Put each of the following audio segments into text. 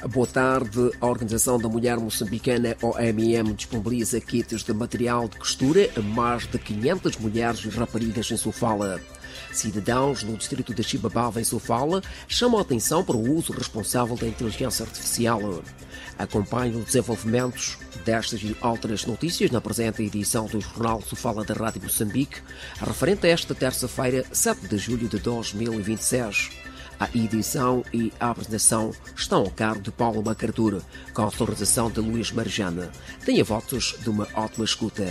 Boa tarde. A Organização da Mulher Moçambicana, OMM, disponibiliza kits de material de costura a mais de 500 mulheres e raparigas em Sofala. Cidadãos no distrito de Chibabava, em Sofala, chamam a atenção para o uso responsável da inteligência artificial. Acompanhe os desenvolvimentos destas e outras notícias na presente edição do Jornal Sofala da Rádio Moçambique, referente a esta terça-feira, 7 de julho de 2026. A edição e a apresentação estão ao cargo de Paulo Macartura, com a autorização de Luís Marjana. Tenha votos de uma ótima escuta.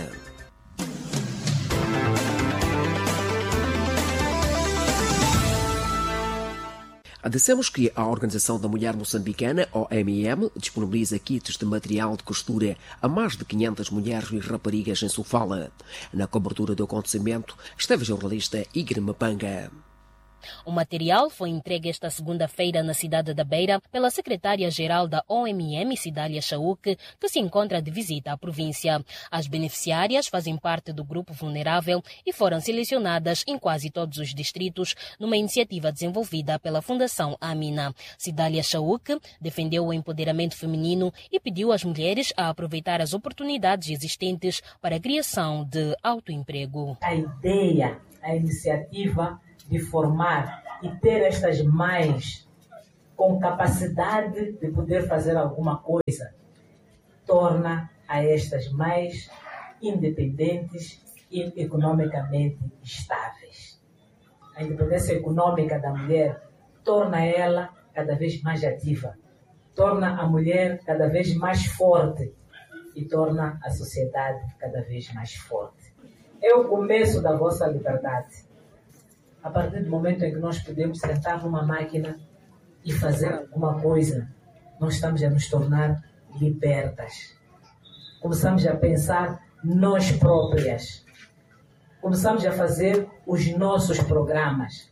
Dissemos que a Organização da Mulher Moçambicana, OMM, disponibiliza kits de material de costura a mais de 500 mulheres e raparigas em Sofala. Na cobertura do acontecimento esteve a jornalista Igre Mapanga. O material foi entregue esta segunda-feira na cidade da Beira pela secretária-geral da OMM, Cidália Chauk, que se encontra de visita à província. As beneficiárias fazem parte do grupo vulnerável e foram selecionadas em quase todos os distritos numa iniciativa desenvolvida pela Fundação Amina. Cidália Chauk defendeu o empoderamento feminino e pediu às mulheres a aproveitar as oportunidades existentes para a criação de autoemprego. A ideia, a iniciativa de formar e ter estas mães com capacidade de poder fazer alguma coisa, torna a estas mães independentes e economicamente estáveis. A independência econômica da mulher torna ela cada vez mais ativa, torna a mulher cada vez mais forte e torna a sociedade cada vez mais forte. É o começo da vossa liberdade. A partir do momento em que nós podemos sentar numa máquina e fazer alguma coisa, nós estamos a nos tornar libertas. Começamos a pensar nós próprias. Começamos a fazer os nossos programas.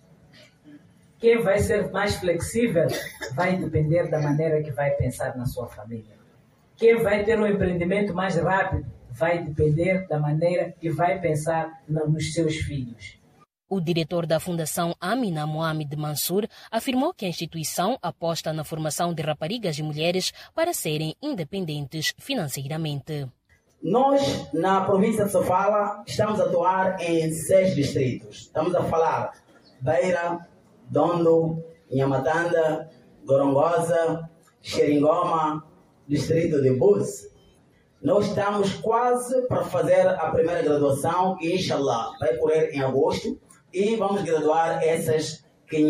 Quem vai ser mais flexível vai depender da maneira que vai pensar na sua família. Quem vai ter um empreendimento mais rápido vai depender da maneira que vai pensar nos seus filhos. O diretor da Fundação Amina, Mohamed Mansur, afirmou que a instituição aposta na formação de raparigas e mulheres para serem independentes financeiramente. Nós, na província de Sofala, estamos a atuar em 6 distritos. Estamos a falar Beira, Dondo, Inhamatanda, Gorongosa, Xeringoma, distrito de Bus. Nós estamos quase para fazer a primeira graduação, que, inshallah, vai ocorrer em agosto. E vamos graduar essas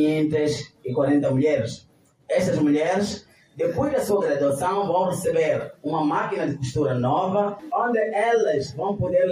540 mulheres. Estas mulheres, depois da sua graduação, vão receber uma máquina de costura nova, onde elas vão poder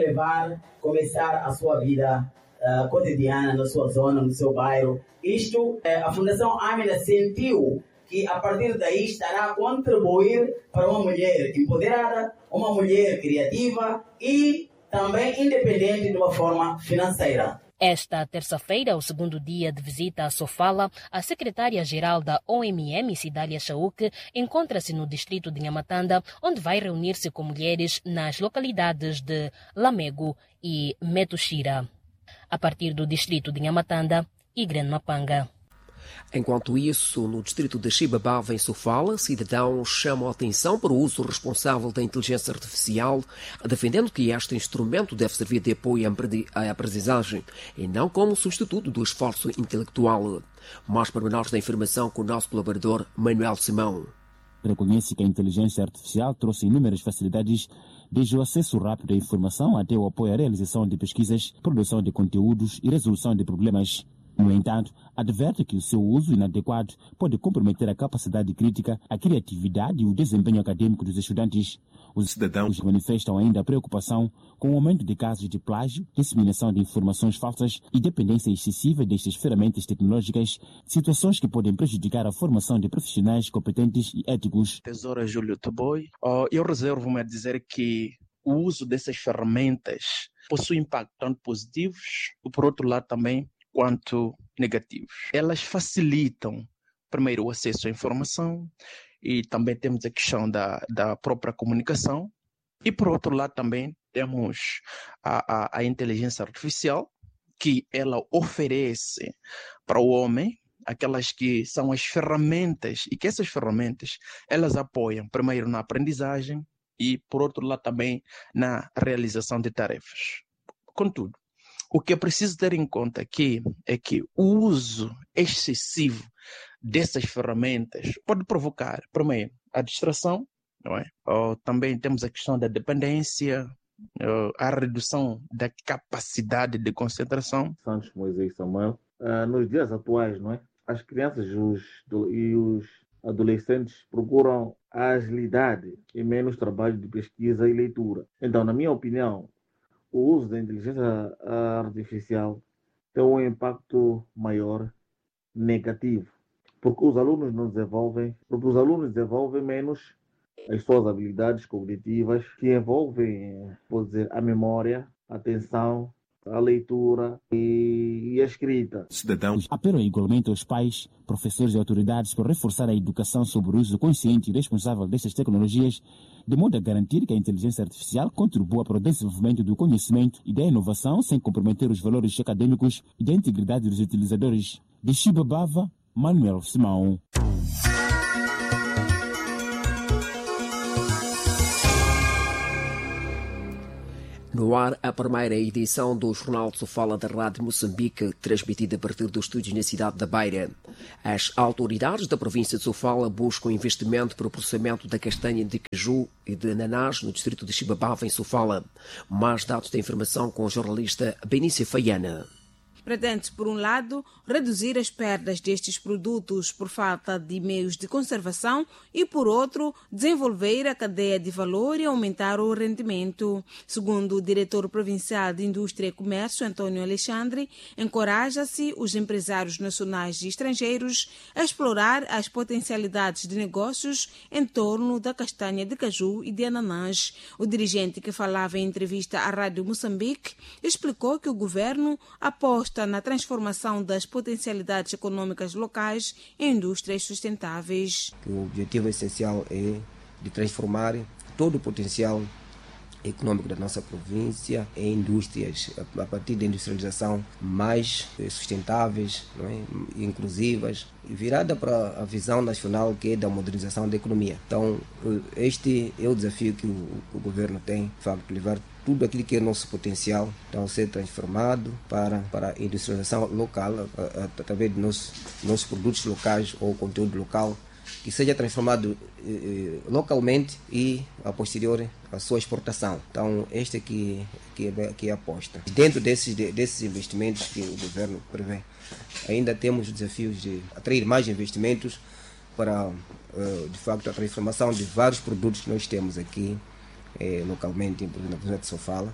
começar a sua vida cotidiana na sua zona, no seu bairro. Isto, a Fundação Amina sentiu que a partir daí estará a contribuir para uma mulher empoderada, uma mulher criativa e também independente de uma forma financeira. Esta terça-feira, o segundo dia de visita a Sofala, a secretária-geral da OMM, Cidália Chauk, encontra-se no distrito de Inhamatanda, onde vai reunir-se com mulheres nas localidades de Lamego e Metuxira. A partir do distrito de Inhamatanda, Igren Mapanga. Enquanto isso, no distrito de Chibabava, em Sofala, cidadãos chamam a atenção para o uso responsável da inteligência artificial, defendendo que este instrumento deve servir de apoio à aprendizagem e não como substituto do esforço intelectual. Mais pormenores da informação com o nosso colaborador Manuel Simão. Reconhece que a inteligência artificial trouxe inúmeras facilidades, desde o acesso rápido à informação até o apoio à realização de pesquisas, produção de conteúdos e resolução de problemas. No entanto, adverte que o seu uso inadequado pode comprometer a capacidade crítica, a criatividade e o desempenho acadêmico dos estudantes. Os cidadãos manifestam ainda a preocupação com o aumento de casos de plágio, disseminação de informações falsas e dependência excessiva destas ferramentas tecnológicas, situações que podem prejudicar a formação de profissionais competentes e éticos. Tesoura Júlio Toboi, eu reservo-me a dizer que o uso dessas ferramentas possui impactos tanto positivos e, por outro lado, também quanto negativos. Elas facilitam, primeiro, o acesso à informação e também temos a questão da própria comunicação e, por outro lado, também temos a inteligência artificial, que ela oferece para o homem aquelas que são as ferramentas, e que essas ferramentas, elas apoiam, primeiro, na aprendizagem e, por outro lado, também na realização de tarefas. Contudo, o que é preciso ter em conta aqui é que o uso excessivo dessas ferramentas pode provocar, primeiro, a distração, não é? Também temos a questão da dependência, a redução da capacidade de concentração. Santos Moisés Samuel, nos dias atuais, não é? As crianças e os adolescentes procuram a agilidade e menos trabalho de pesquisa e leitura. Então, na minha opinião, o uso da inteligência artificial tem um impacto maior negativo, porque os alunos desenvolvem menos as suas habilidades cognitivas, que envolvem, vou dizer, a memória, a atenção, a leitura e a escrita. Cidadãos apelam igualmente aos pais, professores e autoridades para reforçar a educação sobre o uso consciente e responsável destas tecnologias, de modo a garantir que a inteligência artificial contribua para o desenvolvimento do conhecimento e da inovação sem comprometer os valores acadêmicos e da integridade dos utilizadores. De Chibabava, Manuel Simão. No ar, a primeira edição do Jornal de Sofala da Rádio Moçambique, transmitida a partir dos estúdios na cidade da Beira. As autoridades da província de Sofala buscam investimento para o processamento da castanha de caju e de ananás no distrito de Chibabava, em Sofala. Mais dados da informação com o jornalista Benício Faiana. Pretende, por um lado, reduzir as perdas destes produtos por falta de meios de conservação e, por outro, desenvolver a cadeia de valor e aumentar o rendimento. Segundo o diretor provincial de Indústria e Comércio, Antônio Alexandre, encoraja-se os empresários nacionais e estrangeiros a explorar as potencialidades de negócios em torno da castanha de caju e de ananás. O dirigente, que falava em entrevista à Rádio Moçambique, explicou que o governo aposta na transformação das potencialidades econômicas locais em indústrias sustentáveis. O objetivo essencial é de transformar todo o potencial econômico da nossa província em indústrias, a partir da industrialização mais sustentáveis, não é? Inclusivas, e virada para a visão nacional, que é da modernização da economia. Então, este é o desafio que o governo tem, de facto, levar tudo aquilo que é nosso potencial, então, ser transformado para a industrialização local, através de nossos produtos locais ou conteúdo local, que seja transformado localmente e, a posterior, a sua exportação. Então, este aqui é a aposta. Dentro desses investimentos que o governo prevê, ainda temos desafios de atrair mais investimentos para, de facto, a transformação de vários produtos que nós temos aqui localmente na província de Sofala.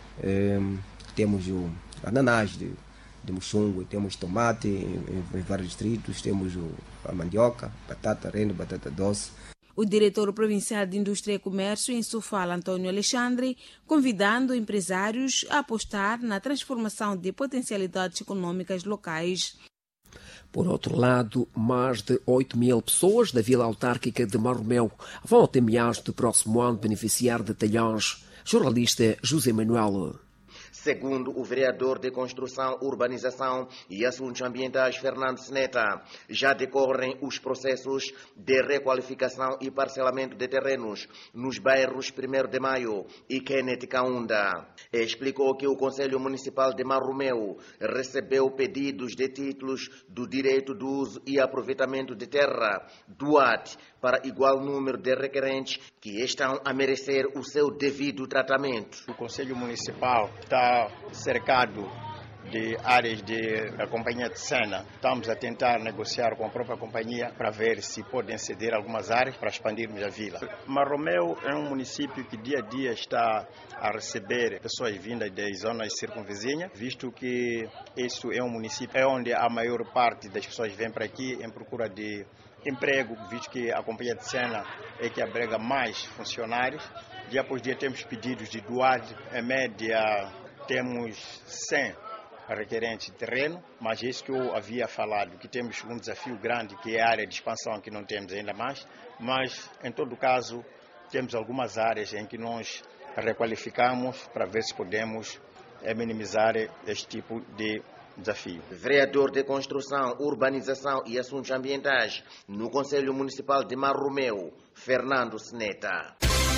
Temos o ananás de Muxungu, temos tomate em vários distritos, temos a mandioca, batata renda, batata doce. O diretor provincial de Indústria e Comércio em Sofala, Antônio Alexandre, convidando empresários a apostar na transformação de potencialidades econômicas locais. Por outro lado, mais de 8.000 pessoas da Vila Autárquica de Marromeu vão até meados do próximo ano beneficiar de talhões. Jornalista José Manuel. Segundo o vereador de Construção, Urbanização e Assuntos Ambientais, Fernando Seneta, já decorrem os processos de requalificação e parcelamento de terrenos nos bairros 1º de Maio e Kenneth Kaunda. Explicou que o Conselho Municipal de Marromeu recebeu pedidos de títulos do direito do uso e aproveitamento de terra, DUAT, para igual número de requerentes que estão a merecer o seu devido tratamento. O Conselho Municipal está cercado de áreas da companhia de Sena. Estamos a tentar negociar com a própria companhia para ver se podem ceder algumas áreas para expandirmos a vila. Marromeu é um município que dia a dia está a receber pessoas vindas das zonas circunvizinhas, visto que isso é um município onde a maior parte das pessoas vem para aqui em procura de emprego, visto que a companhia de Sena é que abriga mais funcionários. Dia após dia temos pedidos de doagem, em média temos 100 requerentes de terreno, mas é isso que eu havia falado, que temos um desafio grande, que é a área de expansão, que não temos ainda mais, mas em todo caso temos algumas áreas em que nós requalificamos para ver se podemos minimizar este tipo de desafio. Vereador de Construção, Urbanização e Assuntos Ambientais no Conselho Municipal de Mar Romeu, Fernando Sneta.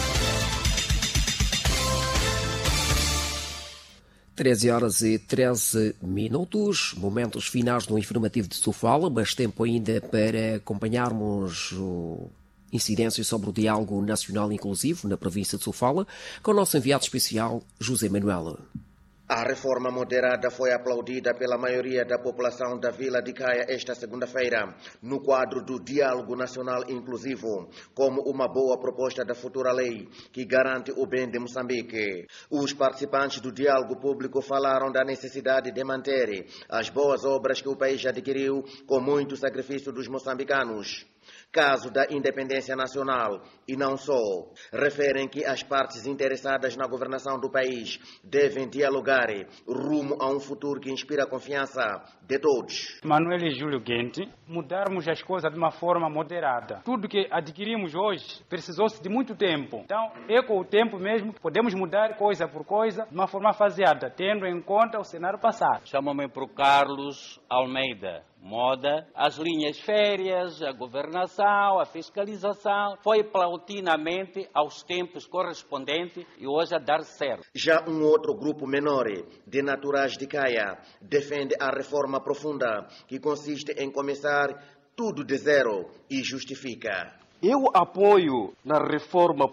13h13, momentos finais do informativo de Sofala, mas tempo ainda para acompanharmos incidências sobre o diálogo nacional inclusivo na província de Sofala, com o nosso enviado especial, José Manuel. A reforma moderada foi aplaudida pela maioria da população da Vila de Caia esta segunda-feira, no quadro do Diálogo Nacional Inclusivo, como uma boa proposta da futura lei que garante o bem de Moçambique. Os participantes do diálogo público falaram da necessidade de manter as boas obras que o país adquiriu com muito sacrifício dos moçambicanos. Caso da independência nacional, e não só, referem que as partes interessadas na governação do país devem dialogar rumo a um futuro que inspira a confiança de todos. Manuel e Júlio Gente, mudarmos as coisas de uma forma moderada. Tudo que adquirimos hoje precisou-se de muito tempo. Então, com o tempo mesmo, podemos mudar coisa por coisa de uma forma faseada, tendo em conta o cenário passado. Chamo-me para o Carlos Almeida. Moda, as linhas férias, a governação, a fiscalização, foi paulatinamente aos tempos correspondentes e hoje a dar certo. Já um outro grupo menor de naturais de Caia defende a reforma profunda que consiste em começar tudo de zero e justifica. Eu apoio na reforma